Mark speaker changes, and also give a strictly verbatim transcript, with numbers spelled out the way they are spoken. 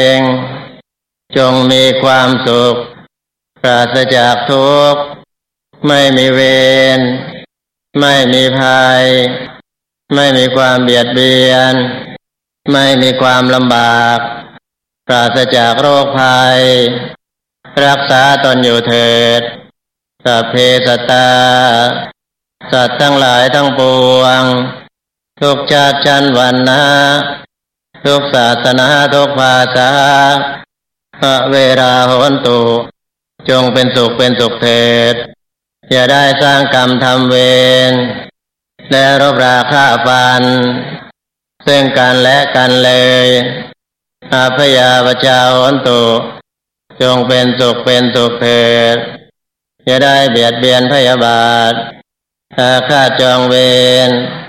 Speaker 1: งจงมีความสุขปราศจากทุกข์ไม่มีเวรไม่มีภัยไม่มีความเบียดเบียนไม่มีความลำบากปราศจากโรคภัยรักษาตนอยู่เถิดสัพเพสัตตาสัตว์ทั้งหลายทั้งปวงทุกชาติชนวรรณะทุกศาสนาทุกภาษาพระเวราโหนตุจงเป็นสุขเป็นสุขเถิดอย่าได้สร้างกรรมทำเวรและรบราฆ่าฟันซึ่งกันและกันเลยอาพยาปชาโหนตุจงเป็นสุขเป็นสุขเถิดอย่าได้เบียดเบียนพยาบาทอาฆาตจองเวร